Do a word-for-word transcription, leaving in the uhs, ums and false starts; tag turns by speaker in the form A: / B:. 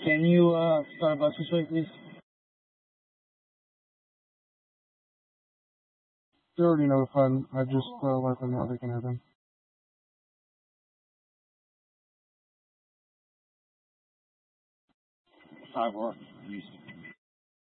A: Can you uh, start a bus this way, please?
B: They already notified. I just uh, let them know they can have him.
A: Five or east.